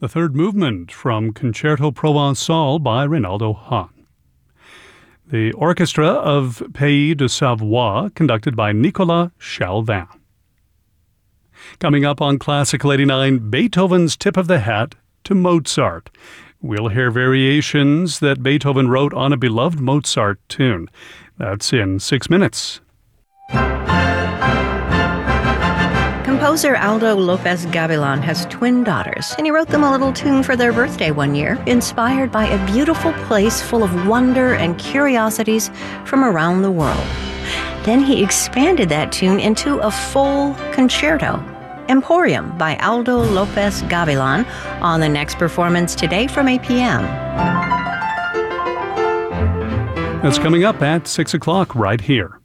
the third movement from Concerto Provençal by Reynaldo Hahn. The Orchestra of Pays de Savoie, conducted by Nicolas Chalvin. Coming up on Classical 89, Beethoven's Tip of the Hat to Mozart. We'll hear variations that Beethoven wrote on a beloved Mozart tune. That's in 6 minutes. Composer Aldo Lopez Gavilan has twin daughters, and he wrote them a little tune for their birthday one year, inspired by a beautiful place full of wonder and curiosities from around the world. Then he expanded that tune into a full concerto, Emporium by Aldo Lopez Gavilan, on the next performance today from 8 p.m. That's coming up at 6 o'clock right here.